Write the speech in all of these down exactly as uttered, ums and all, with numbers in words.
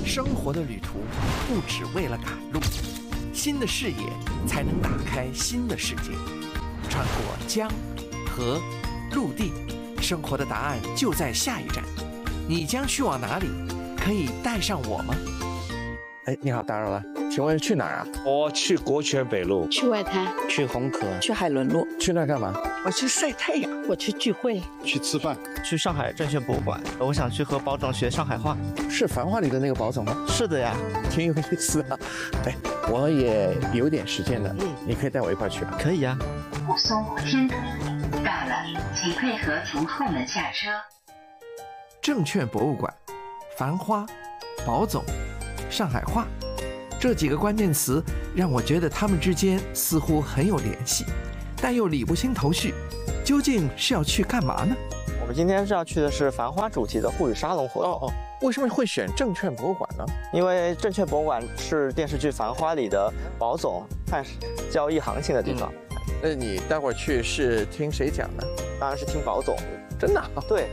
生活的旅途不只为了赶路，新的视野才能打开新的世界。穿过江、河、陆地，生活的答案就在下一站。你将去往哪里？可以带上我吗？哎，你好，打扰了，请问去哪儿啊？ 我去国权北路， 去外滩， 去红河， 去海伦路， 去那儿干嘛？ 我去晒太阳，我去聚会， 去吃饭， 去上海证券博物馆。我想去和宝总学上海话。 是《繁花》里的那个宝总吗？ 是的呀， 挺有意思啊。哎，我也有点时间了，嗯，你可以带我一块去吧？ 可以呀。 武松天途到了，请配合从后门下车。 证券博物馆、繁花、宝总、上海话，这几个关键词让我觉得他们之间似乎很有联系，但又理不清头绪。究竟是要去干嘛呢？ 我们今天是要去的是繁花主题的沪语沙龙活动。 哦哦，为什么会选证券博物馆呢？ 因为证券博物馆是电视剧《繁花》里的宝总看交易行情的地方。 嗯，那你待会儿去是听谁讲呢？ 当然是听宝总。 真的啊？ 对。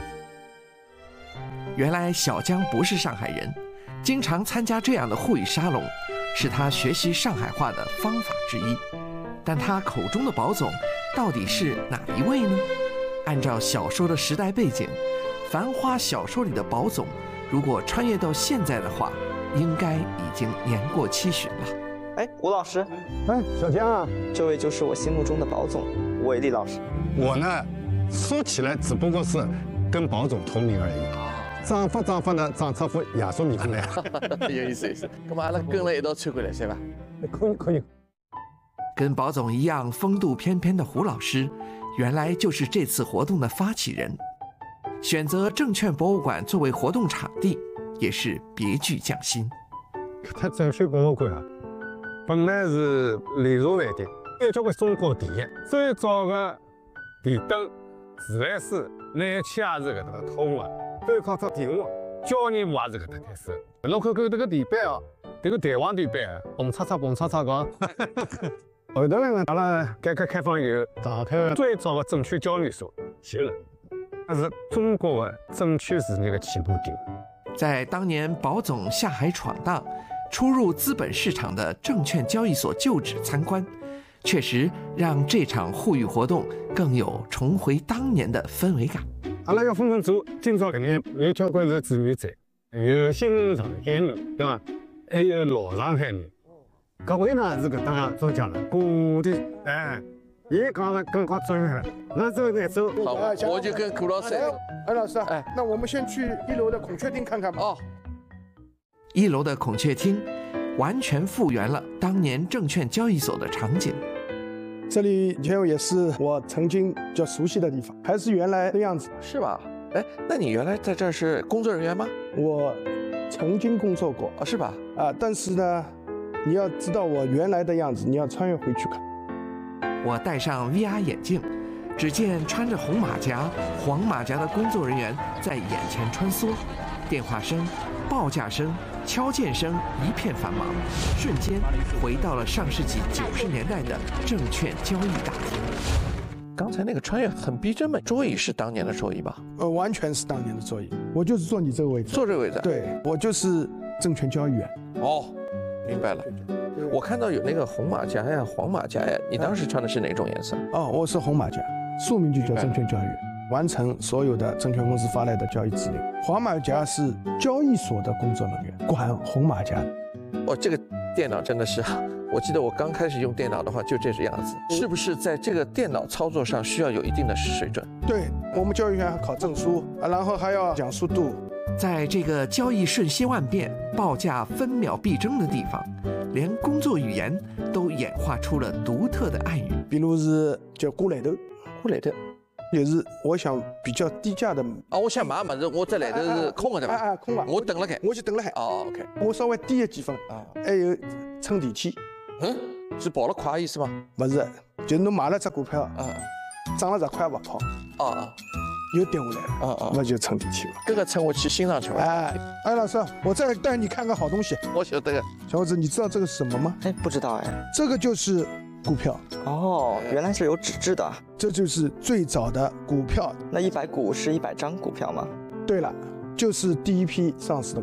原来小江不是上海人，经常参加这样的沪语沙龙，是他学习上海话的方法之一。但他口中的宝总到底是哪一位呢？按照小说的时代背景，《繁花》小说里的宝总，如果穿越到现在的话，应该已经年过七旬了。 哎，吴老师， 哎，小江啊， 这位就是我心目中的宝总，韦力老师。 我呢，说起来只不过是跟宝总同名而已。长发长发呢，长出副亚洲名来。 有意思，有意思。那么阿拉跟了一道穿过来，是吧？ 可以，可以。 跟宝总一样风度翩翩的胡老师，原来就是这次活动的发起人。选择证券博物馆作为活动场地，也是别具匠心。 它证券博物馆啊，本来是连锁饭店，有交关中国第一最早的电灯、自来水、燃气也是搿搭通的，包括它电话、交易部也是搿搭开始。侬看看这个地板哦，这个弹簧地板，蹦擦擦蹦擦擦讲。后头呢，阿拉改革开放以后，打开了最早的证券交易所，建了，它是中国的证券事业的起步点。 在当年宝总下海闯荡，初入资本市场的证券交易所旧址参观，确实让这场沪语活动更有重回当年的氛围感。 阿拉要分分做，今朝搿眼有交关是志愿者，有新上海人，对伐？还有老上海人。各位呢是搿搭做讲了，古的哎，伊讲了更加专业了。那这个走， 好，我就跟古老师。 哎，老师，哎，那我们先去一楼的孔雀厅看看吧。 哦，一楼的孔雀厅完全复原了当年证券交易所的场景。 这里以前也是我曾经比较熟悉的地方，还是原来的样子， 是吧？哎，那你原来在这儿是工作人员吗？ 我曾经工作过， 哦，是吧？ 啊，但是呢。你要知道我原来的样子，你要穿越回去看。 我戴上 V R 眼镜，只见穿着红马甲、黄马甲的工作人员在眼前穿梭，电话声、报价声、敲键声一片繁忙，瞬间回到了上世纪九十年代的证券交易大厅。刚才那个穿越很逼真嘛，桌椅是当年的桌椅吧？ 呃，完全是当年的桌椅，我就是坐你这个位置， 坐这个位置。 对，我就是证券交易员。 哦。明白了，我看到有那个红马甲呀、黄马甲呀，你当时穿的是哪种颜色？ 哦，我是红马甲，宿命就叫证券交易员，完成所有的证券公司发来的交易指令。黄马甲是交易所的工作人员，管红马甲。 哦，这个电脑真的是，我记得我刚开始用电脑的话就这个样子，是不是在这个电脑操作上需要有一定的水准？ 对，我们交易员还考证书啊，然后还要讲速度。 在这个交易瞬息万变、报价分秒必争的地方，连工作语言都演化出了独特的暗语。 比如是叫过来头， 过来头， 就是我想比较低价的啊，我想买么子，我这来头是空的对吧？ 啊啊，空的， 我等了开， 我就等了海。 哦 ，OK， 我稍微低了几分啊，还有乘电梯。 嗯，是跑得快意思吗？ 不是，就是侬买了只股票， 啊， 涨了十块不跑。 啊啊。 又掉下来了， 啊啊， 那就乘电梯了。 这个乘我去欣赏去吧。 哎，哎，老师，我再带你看个好东西。 我晓得。 小伙子，你知道这个是什么吗？ 哎，不知道哎。 这个就是股票。 哦，原来是有纸质的。 这就是最早的股票。 那一百股是一百张股票吗？ 对了，就是第一批上市的股票。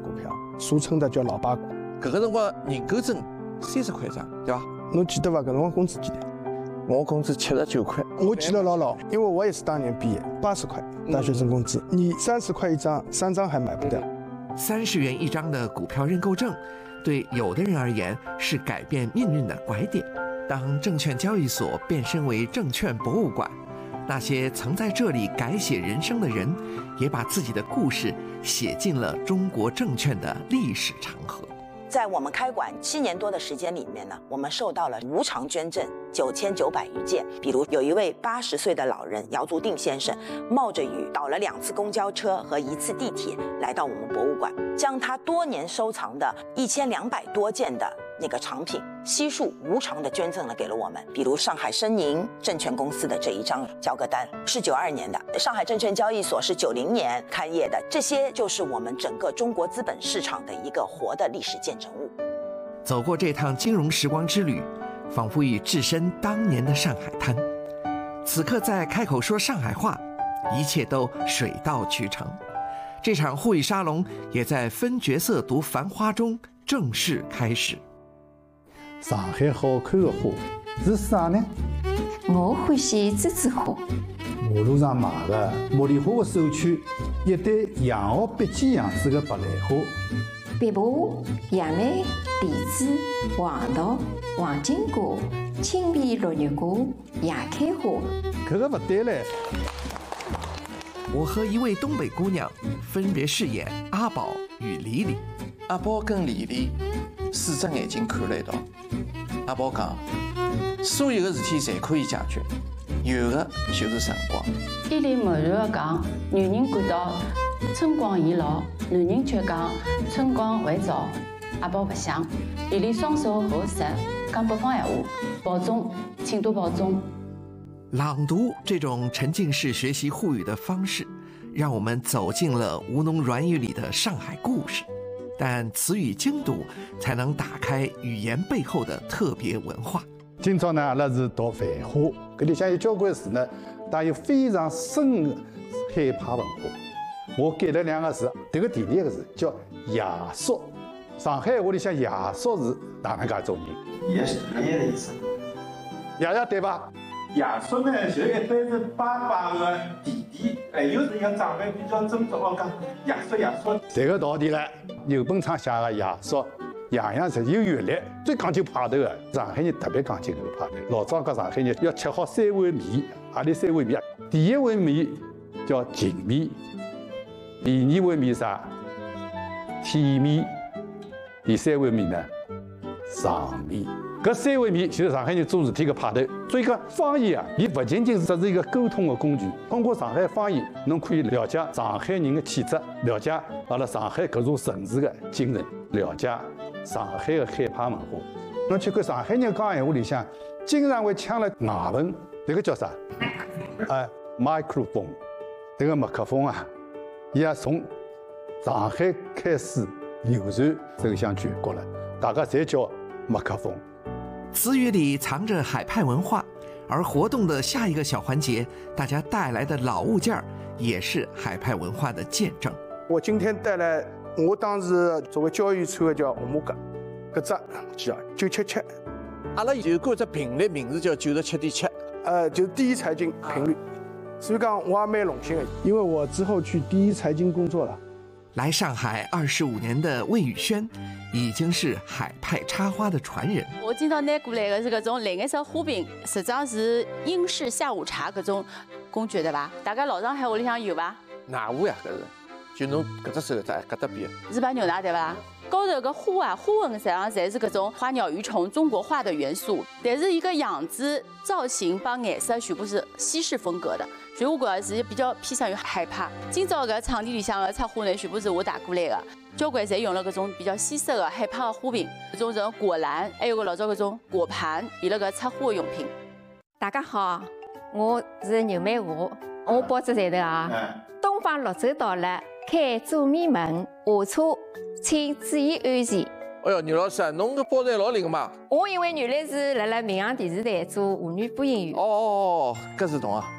俗称的叫老八股。 搿个辰光人工证三十块一张，对伐？ 侬记得伐？搿辰光工资几钿？ 我工资七十九块。 我记得牢牢，因为我也是当年毕业，八十块大学生工资，你三十块一张，三张还买不掉。 三十元一张的股票认购证，对有的人而言是改变命运的拐点。当证券交易所变身为证券博物馆，那些曾在这里改写人生的人，也把自己的故事写进了中国证券的历史长河。 在我们开馆七年多的时间里面呢，我们受到了无偿捐赠九千九百余件。比如有一位八十岁的老人姚足定先生，冒着雨倒了两次公交车和一次地铁来到我们博物馆，将他多年收藏的一千两百多件的那个藏品悉数无偿的捐赠了给了我们。比如上海申宁证券公司的这一张交割单是九二年的，上海证券交易所是九零年开业的，这些就是我们整个中国资本市场的一个活的历史见证物。 走过这趟金融时光之旅，仿佛已置身当年的上海滩。此刻在开口说上海话，一切都水到渠成。这场沪语沙龙也在分角色读繁花中正式开始。 上海好看的花是啥呢？ 我欢喜栀子花。 马路上卖的茉莉花的手圈，一对洋澳笔记样子的白兰花。 碧波、杨梅、荔枝、黄桃、黄金瓜、青皮绿叶瓜、野开花。 搿个不对嘞！ 我和一位东北姑娘分别饰演阿宝与李李。 阿宝跟李李四只眼睛看了一道。阿宝讲，所有的事体侪可以解决，有的就是辰光。 李李默然地讲，女人感到春光已老，男人却讲春光还早。阿宝不想，李李双手合十，讲北方闲话，保重，请多保重。 朗读这种沉浸式学习沪语的方式，让我们走进了吴侬软语里的上海故事。但词语精读才能打开语言背后的特别文化。 今朝呢，阿拉是读《繁花》，搿里向有交关字呢，带有非常深的海派文化。我改了两个字，迭个第二个字叫夜宿。上海话里向夜宿是哪能介一种人？ 爷是爷爷的意思。 爷爷对吧？ 爷叔呢，就一般是爸爸的弟弟，还有是一个长辈比较尊重我讲爷叔爷叔。 这个道理呢，牛本昌写的爷叔，样样是有阅历，最讲究派头的。上海人特别讲究这个派头。老早讲上海人要吃好三碗面，何里三碗面？第一碗面叫秦面，第二碗面啥？体面，第三碗面呢？上面。搿三碗面就是上海人做事体的派头。所以讲方言啊，伊不仅仅只是一个沟通的工具。通过上海方言，侬可以了解上海人的气质，了解阿拉上海搿座城市的精神，了解上海的海派文化。侬去看上海人讲闲话里向，经常会抢了外文，这个叫啥？哎 ，microphone， 这个麦克风啊，伊也从上海开始流传走向全国了，大家侪叫麦克风。 词语里藏着海派文化，而活动的下一个小环节，大家带来的老物件也是海派文化的见证。 我今天带来，我当时作为教育穿的叫红马甲，搿只叫九七七。 阿拉有过只频率名字叫九十七点七， 呃，就是第一财经频率。所以讲我也蛮荣幸的，因为我之后去第一财经工作了。 来上海二十五年的魏宇轩，已经是海派插花的传人。 我今朝拿过来的是搿种蓝颜色花瓶，实际上是英式下午茶搿种工具对伐？大家老上海屋里向有伐？ 奶壶呀，搿是，就侬搿只手在搿搭边。 日本牛奶对伐？高头搿花啊，花纹实际上侪是搿种花鸟鱼虫中国画的元素，但是一个样子、造型帮颜色全部是西式风格的，所以我觉着是比较偏向于海派。今朝搿场地里向的插花呢，全部是我带过来的，交关侪用了搿种比较西式的海派的花瓶，搿种种果篮，还有个老早搿种果盘，变了搿插花的用品。 大家好，我是牛梅华，我报纸在头啊。东方绿洲到了，开左面门，下车请注意安全。 哎哟，牛老师，侬搿包材老灵嘛？ 我因为原来是辣辣民航电视台做妇女播音员。 哦哦哦，搿是懂啊。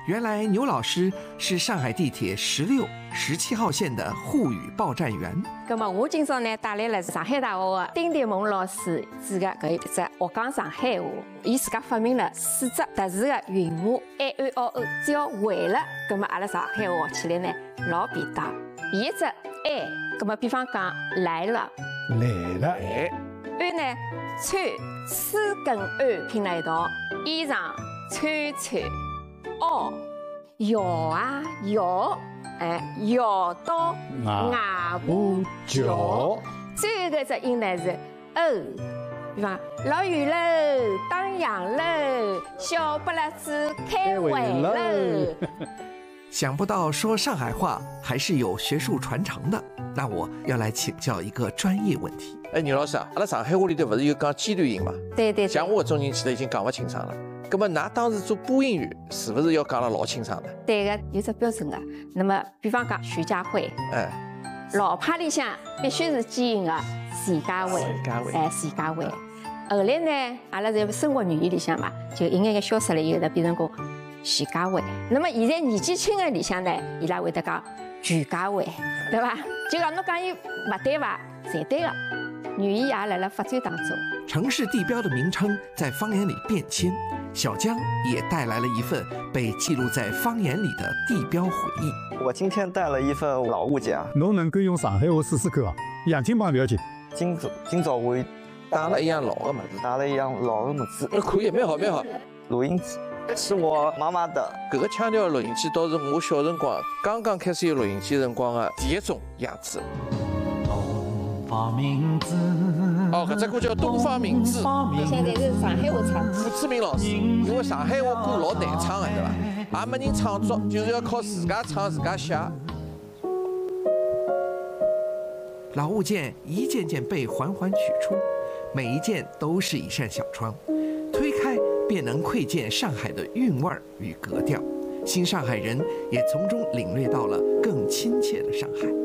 原来牛老师是上海地铁十六、十七号线的沪语报站员。 那么我今朝呢带来了上海大学的丁迪蒙老师主的搿一只学讲上海话。伊自家发明了四只特殊的韵母 a o o o， 只要会了，那么阿拉上海话学起来呢老便当。第一只 a， 那么比方讲来了， 来了， 哎， 安呢穿丝跟安拼在一道，衣裳穿穿。哦，摇啊摇，哎，摇到外婆桥。最后一只音呢是哦，比方老远喽，打烊喽，小不拉子开会喽。 想不到说上海话还是有学术传承的，那我要来请教一个专业问题。 哎，牛老师啊，阿拉上海话里头不是有讲尖端音嘛？ 对对。 像我这种人其实已经讲不清爽了。那么，㑚当时做播音员，是不是要讲了老清爽的？ 对个，有只标准的。那么，比方讲徐家汇， 哎， 老派里向必须是基因的徐家汇， 徐家汇， 哎，徐家汇。后来呢，阿拉在生活语言里向嘛，就一眼眼消失了，以后呢变成讲徐家汇。那么现在年纪轻的里向呢，伊拉会得讲徐家汇，对吧？就讲侬讲伊勿对伐？侪对个。语言也来了发展当中。 城市地标的名称在方言里变迁，小江也带来了一份被记录在方言里的地标回忆。 我今天带了一份老物件啊， 侬能够用上海话试试看啊？洋泾浜不要紧。 今早今早我打了一样老的么子， 打了一样老的么子。 可以，蛮好蛮好。 录音机是我妈妈的。 搿个腔调录音机倒是我小辰光刚刚开始有录音机辰光的第一种样子。 名字哦，搿只歌叫《东方明珠》。 现在是上海话唱。 胡志明老师，因为上海话歌老难唱的，对伐？也没人创作，就是要靠自家唱自家写。 老物件一件件被缓缓取出，每一件都是一扇小窗，推开便能窥见上海的韵味与格调。新上海人也从中领略到了更亲切的上海。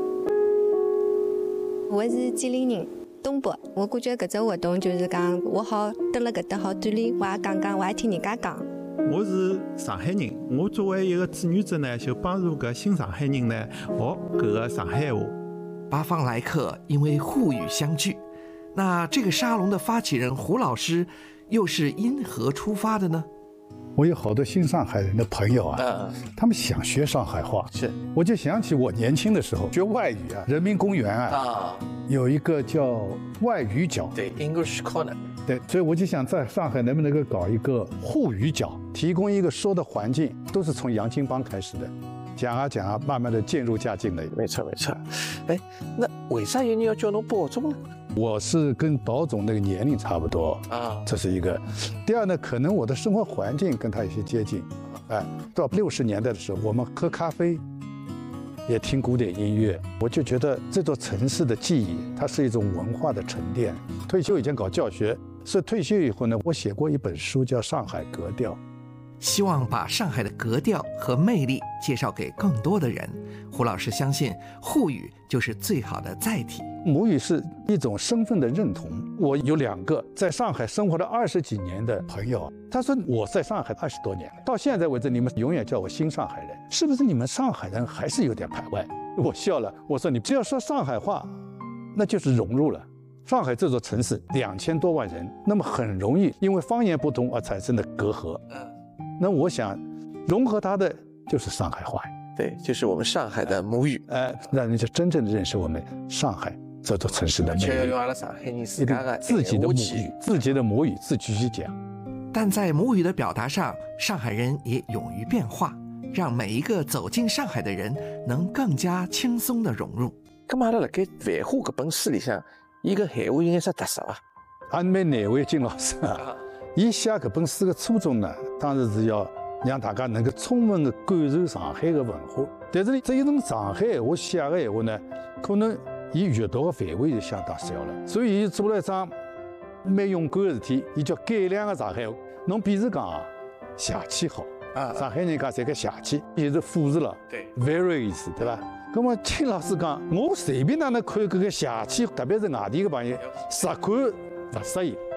我是吉林人，东北。我感觉搿只活动就是讲，我好蹲辣搿搭好锻炼，我也讲讲，我也听人家讲。 我是上海人，我作为一个志愿者呢，就帮助搿新上海人呢学搿个上海话。 八方来客因为沪语相聚，那这个沙龙的发起人胡老师又是因何出发的呢？ 我有好多新上海人的朋友啊，嗯、他们想学上海话， 是， 我就想起我年轻的时候学外语啊，人民公园啊，啊有一个叫外语角， 对 ，English Corner， 对，所以我就想在上海能不能够搞一个沪语角，提供一个说的环境，都是从洋泾浜开始的，讲啊讲啊，慢慢的渐入佳境了。 没错没错，哎，那为啥有人要叫侬保总呢？ 我是跟保总那个年龄差不多啊，这是一个。第二呢，可能我的生活环境跟他有些接近，哎，到六十年代的时候，我们喝咖啡，也听古典音乐，我就觉得这座城市的记忆，它是一种文化的沉淀。退休以前搞教学，所以退休以后呢，我写过一本书叫《上海格调》。 希望把上海的格调和魅力介绍给更多的人。胡老师相信沪语就是最好的载体。 母语是一种身份的认同。我有两个在上海生活了二十几年的朋友，他说我在上海二十多年了，到现在为止你们永远叫我新上海人，是不是你们上海人还是有点排外？我笑了，我说你只要说上海话，那就是融入了。上海这座城市两千多万人，那么很容易因为方言不同而产生的隔阂。那我想融合它的就是上海话， 对，就是我们上海的母语， 呃，让人家真正的认识我们上海这座城市的魅力。 就要用阿拉上海人自家的自己的母语，自己的母语自己去讲。 但在母语的表达上，上海人也勇于变化，让每一个走进上海的人能更加轻松地融入。 咁阿拉辣盖繁花搿本书里向，伊个闲话有眼啥特色伐？ 也蛮难为金老师啊。伊写搿本书的初衷呢，当然是要让大家能够充分的感受上海的文化。但是呢，这一种上海闲话写的闲话呢，可能伊阅读的范围就相当小了。所以伊做了一桩蛮勇敢的事体，伊叫改良的上海话。侬比如讲啊，邪气好啊，上海人讲这个邪气，也是复字了， 对 ，very 意思，对吧？那么秦老师讲，我随便哪能看搿个邪气，特别是外地的朋友，实看勿适意。